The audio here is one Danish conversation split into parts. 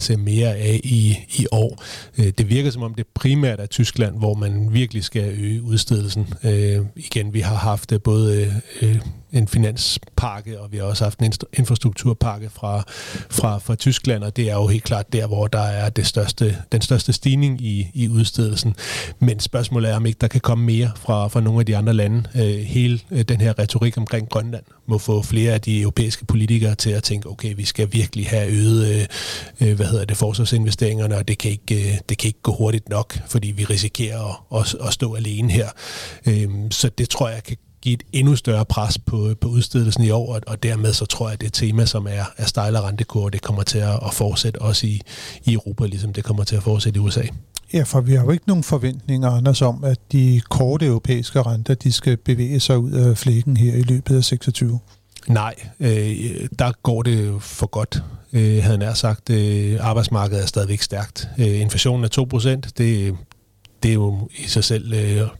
se mere af i år. Det virker som om det primært er Tyskland, hvor man virkelig skal øge udstedelsen. Igen, vi har haft både en finanspakke, og vi har også haft en infrastrukturpakke fra Tyskland, og det er jo helt klart der, hvor der er den største stigning i udstedelsen. Men spørgsmålet er, om ikke der kan komme mere fra nogle af de andre lande. Hele den her retorik omkring Grønland må få flere af de europæiske politikere til at tænke, okay, vi skal virkelig have øget forsvarsinvesteringerne, og det kan ikke gå hurtigt nok, fordi vi risikerer at stå alene her. Så det tror jeg kan give et endnu større pres på udstedelsen i år, og dermed så tror jeg, at det tema, som er stejle rentekurve, det kommer til at fortsætte også i Europa, ligesom det kommer til at fortsætte i USA. Ja, for vi har jo ikke nogen forventninger, Anders, om, at de korte europæiske renter, de skal bevæge sig ud af flækken her i løbet af 26. Nej, der går det for godt, havde jeg nær sagt. Arbejdsmarkedet er stadigvæk stærkt. Inflationen er 2%, det er jo i sig selv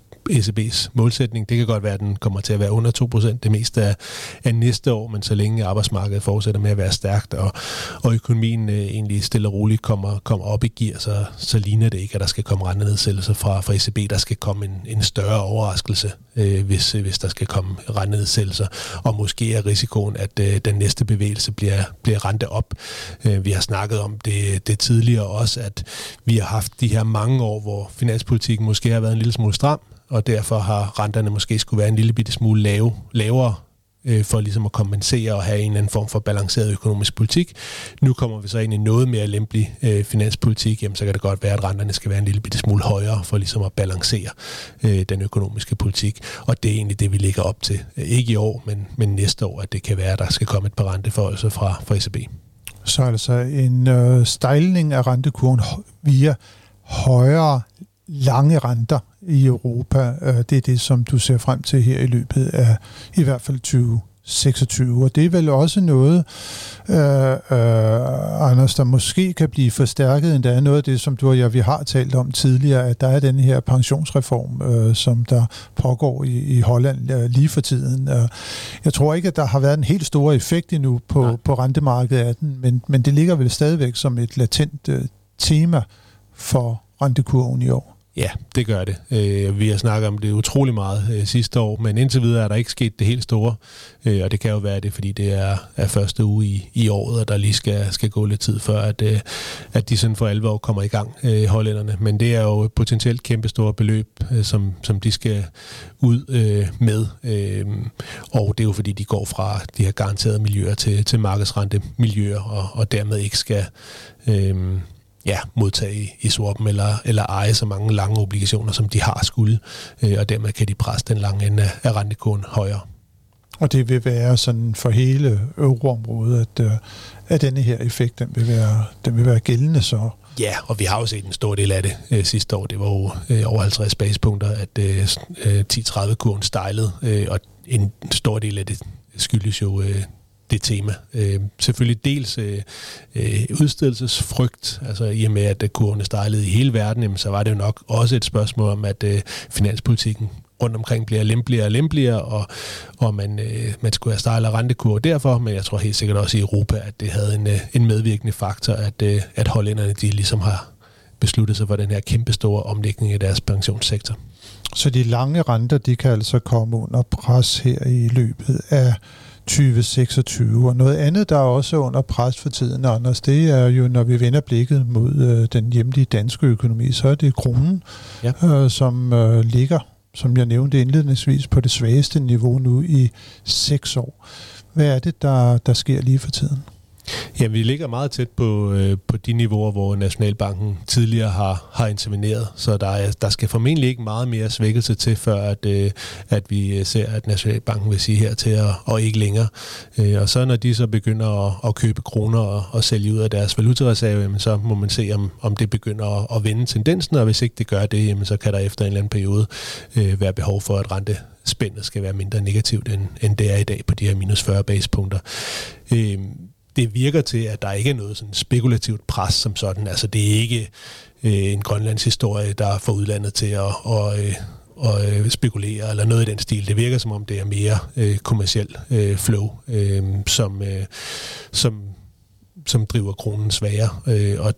ECB's målsætning. Det kan godt være, at den kommer til at være under 2% det meste af næste år, men så længe arbejdsmarkedet fortsætter med at være stærkt, og økonomien egentlig stille og roligt kommer op i gear, så ligner det ikke, at der skal komme rentenedsættelser fra ECB. Der skal komme en større overraskelse, hvis der skal komme rentenedsættelser, og måske er risikoen, at den næste bevægelse bliver rente op. Vi har snakket om det tidligere også, at vi har haft de her mange år, hvor finanspolitikken måske har været en lille smule stram, og derfor har renterne måske skulle være en lille bitte smule lavere for ligesom at kompensere og have en eller anden form for balanceret økonomisk politik. Nu kommer vi så ind i noget mere lempelig finanspolitik, jamen så kan det godt være, at renterne skal være en lille bitte smule højere for ligesom at balancere den økonomiske politik. Og det er egentlig det, vi ligger op til. Ikke i år, men næste år, at det kan være, at der skal komme et par renteforholdelser fra ECB. Så altså en stejling af rentekurven via højere lange renter i Europa. Det er det, som du ser frem til her i løbet af i hvert fald 2026. Og det er vel også noget, Anders, der måske kan blive forstærket, end der er noget af det, som du og jeg vi har talt om tidligere, at der er den her pensionsreform, som der pågår i Holland lige for tiden. Jeg tror ikke, at der har været en helt stor effekt endnu på rentemarkedet af den, men det ligger vel stadigvæk som et latent tema for rentekurven i år. Ja, det gør det. Vi har snakket om det utrolig meget sidste år, men indtil videre er der ikke sket det helt store, og det kan jo være det, fordi det er første uge i året, og der lige skal gå lidt tid før, at de sådan for alvor kommer i gang, hollænderne. Men det er jo potentielt kæmpe store beløb, som de skal ud med, og det er jo fordi, de går fra de her garanterede miljøer til markedsrentemiljøer, og dermed ikke skal modtage i swappen eller eje så mange lange obligationer, som de har skulle, og dermed kan de presse den lange ende af rentekurven højere. Og det vil være sådan for hele euroområdet, at denne her effekt, den vil være gældende så? Ja, og vi har jo set en stor del af det sidste år. Det var jo over 50 basepunkter, at 10-30-kurven stejlede, og en stor del af det skyldes jo det tema. Selvfølgelig dels udstedelsesfrygt, altså i og med, at kurven er stejlet i hele verden, jamen, så var det jo nok også et spørgsmål om, at finanspolitikken rundt omkring bliver lempeligere og lempeligere, og man skulle have stejlere rentekurve derfor, men jeg tror helt sikkert også i Europa, at det havde en medvirkende faktor, at hollænderne de ligesom har besluttet sig for den her kæmpestore omlægning af deres pensionssektor. Så de lange renter, de kan altså komme under pres her i løbet af 2026. Og noget andet, der er også under pres for tiden, Anders, det er jo, når vi vender blikket mod den hjemlige danske økonomi, så er det kronen, som ligger, som jeg nævnte indledningsvis, på det svageste niveau nu i 6 år. Hvad er det, der sker lige for tiden? Ja, vi ligger meget tæt på de niveauer, hvor Nationalbanken tidligere har interveneret, så der skal formentlig ikke meget mere svækkelse til, før at vi ser, at Nationalbanken vil sige hertil og ikke længere. Og så når de så begynder at købe kroner og sælge ud af deres valutareserve, så må man se, om det begynder at vende tendensen, og hvis ikke det gør det, så kan der efter en eller anden periode være behov for, at rentespændet skal være mindre negativt, end det er i dag på de her minus 40 basepunkter. Det virker til, at der ikke er noget sådan spekulativt pres som sådan. Altså det er ikke en grønlands historie, der får udlandet til at spekulere eller noget i den stil. Det virker som om det er mere kommerciel flow, som driver kronen svagere. Og